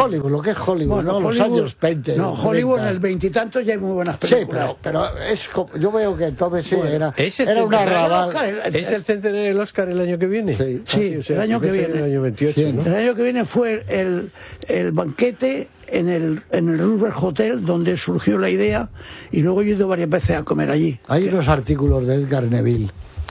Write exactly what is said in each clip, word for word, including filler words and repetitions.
Hollywood, lo que es Hollywood, bueno, ¿no? Hollywood, Los años veinte. No, Hollywood en el veintitantos ya hay muy buenas películas. Sí, pero, pero es, yo veo que entonces sí, bueno, era, ¿es era una arrabal. ¿Es el centenario del Oscar el año que viene? Sí, sí, ah, sí o sea, el año que viene. El año veintiocho, sí, ¿no? El año que viene fue el, el banquete en el, en el Roosevelt Hotel, donde surgió la idea, y luego yo he ido varias veces a comer allí. Hay que... unos artículos de Edgar Neville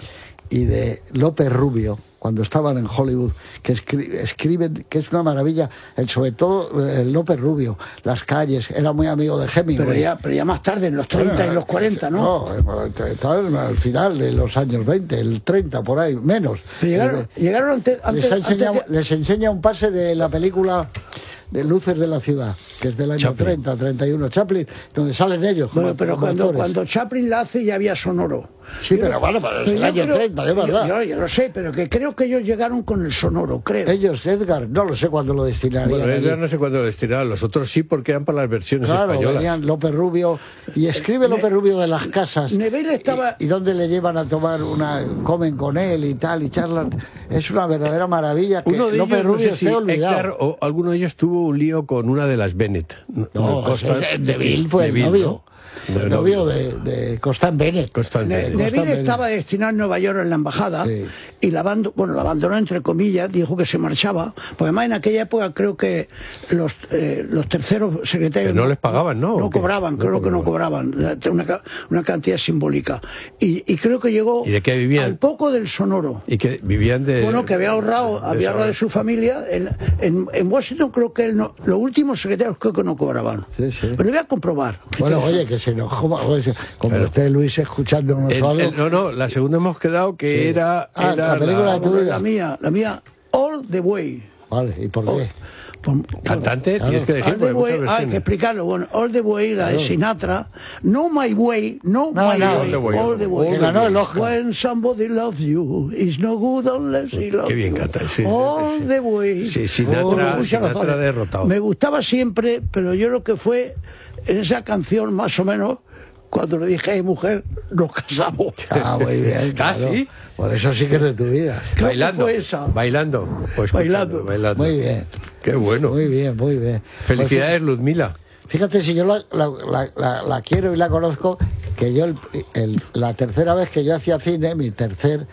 y de López Rubio, cuando estaban en Hollywood, que escri escriben, que es una maravilla, el, sobre todo el López Rubio, las calles, era muy amigo de Hemingway. Pero ya, pero ya más tarde, en los treinta bueno, y los cuarenta, ¿no? No, estaba al final de los años veinte, el treinta, por ahí, menos. Pero llegaron, y, llegaron antes, les, antes, enseña, antes de... les enseña un pase de la película de Luces de la Ciudad, que es del año Chaplin. treinta, treinta y uno, Chaplin, donde salen ellos. Bueno, como, pero como cuando, actores. cuando Chaplin la hace ya había sonoro. Sí, yo pero bueno, pero es el año creo, treinta, de verdad. Yo, yo, yo lo sé, pero que creo que ellos llegaron con el sonoro, creo. Ellos, Edgar, no lo sé cuándo lo destinarían. Bueno, Edgar allí. no sé cuándo lo destinaron, los otros sí, porque eran para las versiones claro, españolas. Venían López Rubio, y escribe López Rubio de las casas. Neville estaba... Y, y dónde le llevan a tomar una... comen con él y tal, y charlan. Es una verdadera maravilla que Uno de López ellos, Rubio no sé si esté olvidado. Edgar o alguno de ellos tuvo un lío con una de las Bennett. No, Costa, Neville fue el novio. ¿No? El novio de, de Constant Bennett. Constant Ne Bennett. Neville estaba destinado en Nueva York en la embajada, sí. y la abandonó, bueno, la abandonó entre comillas, dijo que se marchaba, porque además en aquella época creo que los, eh, los terceros secretarios Pero no les pagaban, ¿no? No cobraban, no creo cobraban. que no cobraban, una, una cantidad simbólica. Y, y creo que llegó ¿Y de qué vivían? al poco del sonoro. Y que vivían de... Bueno, que había ahorrado, de había ahorrado de su familia. En, en, en Washington creo que él no, los últimos secretarios creo que no cobraban. Sí, sí. Pero voy a comprobar. Bueno, oye, que se nos coma, como pero, usted, Luis, escuchándonos el, algo. El, no, no, la segunda hemos quedado que sí. era, ah, era la película la, de tu vida. La mía, la mía, All the Way. Vale, ¿y por qué? Oh, Cantante, claro. tienes que decir, All the way, hay que explicarlo. Bueno, All the Way, la de Sinatra. No My Way, no, no My no, Way, all the way. All the Way. Que ganó el Oscar. When somebody loves you, it's no good unless he loves you. Qué bien canta, sí. All sí. the Way. Sí, Sinatra, oh, Sinatra derrotado. Me gustaba siempre, pero yo creo que fue en esa canción más o menos cuando le dije, hey, mujer, nos casamos. Ah, muy bien. Claro. ¿Ah, sí? Por eso sí que es de tu vida. Creo bailando, que fue esa. bailando, o bailando. bailando. Muy bien. Qué bueno. Muy bien, muy bien. Felicidades, Ludmila. Fíjate, si yo la, la, la, la, la quiero y la conozco, que yo el, el, la tercera vez que yo hacía cine, mi tercer,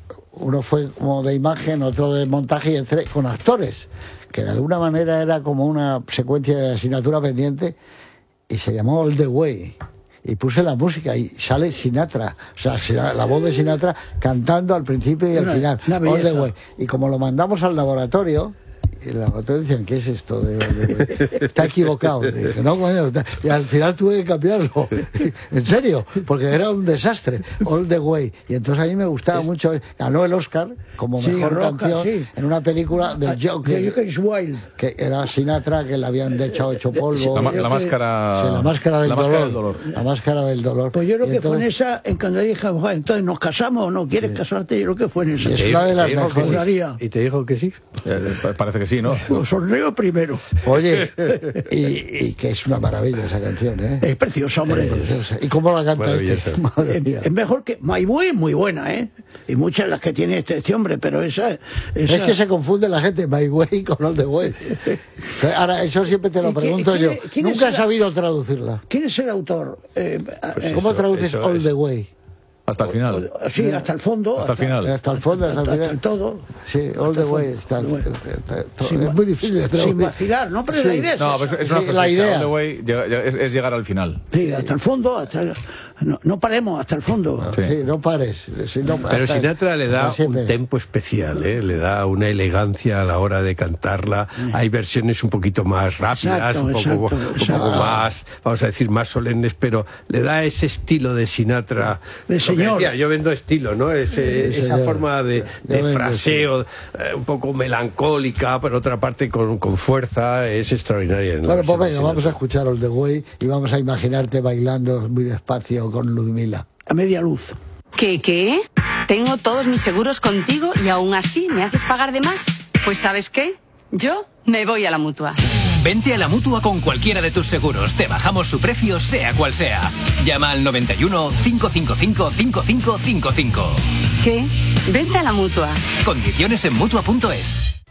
uno fue como de imagen, otro de montaje, y entre, con actores, que de alguna manera era como una secuencia de asignatura pendiente, y se llamó All the Way. Y puse la música y sale Sinatra, o sea, la voz de Sinatra cantando al principio y al una, final. Una All the Way. Y como lo mandamos al laboratorio, y el laboratorio decían, ¿qué es esto? De, de, de, está equivocado. Y dije, no, coño, y al final tuve que cambiarlo. En serio, porque era un desastre. All the Way. Y entonces a mí me gustaba es... mucho. Ganó el Oscar como sí, mejor Oscar, canción sí. en una película del Joker. The Joker is Wild. Que era Sinatra, que le habían hecho hecho polvo. La, la máscara. Sí, la máscara del, la dolor, máscara del dolor. La máscara del dolor. Pues yo creo y que entonces... fue en esa, en cuando le dije, bueno, entonces nos casamos o no quieres sí. casarte, yo creo que fue en esa. Y es una de las mejores. ¿Y te dijo que sí? Eh, parece que sí, ¿no? Lo sonreo primero. Oye, y, y que es una maravilla esa canción, ¿eh? Es preciosa, hombre. Es preciosa. ¿Y cómo la canta este? Es, es mejor que... My Way es muy buena, ¿eh? Y muchas las que tiene este, este hombre, pero esa, esa... Es que se confunde la gente, My Way con All the Way. Ahora, eso siempre te lo pregunto yo. Nunca he sabido traducirla. ¿Quién es el autor? Eh, pues ¿Cómo eso, traduces eso, All the Way? Hasta el final. O, o, sí, hasta el fondo. Hasta, hasta el final. Hasta el fondo, hasta, hasta, hasta el todo. Sí, all the way. Hasta el, sin, es muy difícil de traducir. Sin vacilar, ¿no? Pero sí. la idea es No, esa. es, es una sí, fecha, la idea. All the way es, es llegar al final. Sí, hasta el fondo. Hasta el, no, no paremos hasta el fondo. Sí, sí no pares. Sí, no, Pero Sinatra le da un tempo especial, ¿eh? Le da una elegancia a la hora de cantarla. Sí. Hay versiones un poquito más rápidas, exacto, un, poco, exacto, un exacto. poco más, vamos a decir, más solemnes, pero le da ese estilo de Sinatra. De señor. Decía, yo vendo estilo, ¿no? Ese, sí, esa señor. forma de, de fraseo, eh, un poco melancólica, pero otra parte con, con fuerza, es extraordinaria. Bueno, pues venga, vamos a escuchar All the Way y vamos a imaginarte bailando muy despacio con Ludmila. A media luz. ¿Qué, qué? Tengo todos mis seguros contigo y aún así me haces pagar de más. Pues ¿sabes qué? Yo me voy a la Mutua. Vente a la Mutua con cualquiera de tus seguros. Te bajamos su precio, sea cual sea. Llama al noventa y uno, cinco cinco cinco, cinco cinco cinco cinco. ¿Qué? Vente a la Mutua. Condiciones en Mutua punto es.